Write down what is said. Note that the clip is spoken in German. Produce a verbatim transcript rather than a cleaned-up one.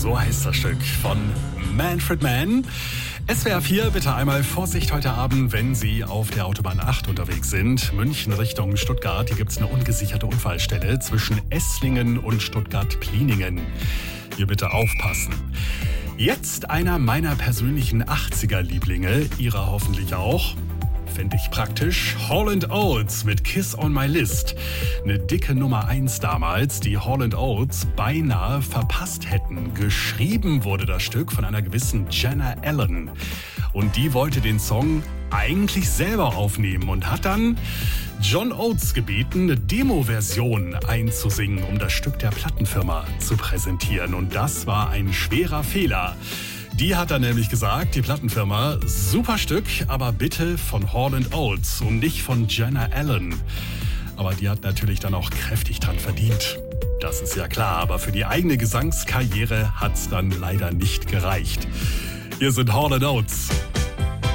So heißt das Stück von Manfred Mann. S W R vier, bitte einmal Vorsicht heute Abend, wenn Sie auf der Autobahn acht unterwegs sind. München Richtung Stuttgart. Hier gibt es eine ungesicherte Unfallstelle zwischen Esslingen und Stuttgart-Pliningen. Hier bitte aufpassen. Jetzt einer meiner persönlichen achtziger-Lieblinge, Ihrer hoffentlich auch. Fände ich praktisch. Hall and Oates mit Kiss on My List. Eine dicke Nummer eins damals, die Hall and Oates beinahe verpasst hätten. Geschrieben wurde das Stück von einer gewissen Jenna Allen. Und die wollte den Song eigentlich selber aufnehmen und hat dann John Oates gebeten, eine Demo-Version einzusingen, um das Stück der Plattenfirma zu präsentieren. Und das war ein schwerer Fehler. Die hat dann nämlich gesagt, die Plattenfirma, super Stück, aber bitte von Hall and Oates und nicht von Jenna Allen. Aber die hat natürlich dann auch kräftig dran verdient. Das ist ja klar, aber für die eigene Gesangskarriere hat's dann leider nicht gereicht. Hier sind Hall and Oates.